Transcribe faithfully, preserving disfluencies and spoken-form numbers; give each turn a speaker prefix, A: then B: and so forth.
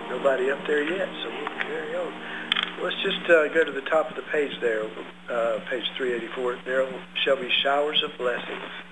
A: Nobody up there yet, so we'll carry on. Let's just uh, go to the top of the page there, uh, page three eighty-four. There shall be showers of blessings.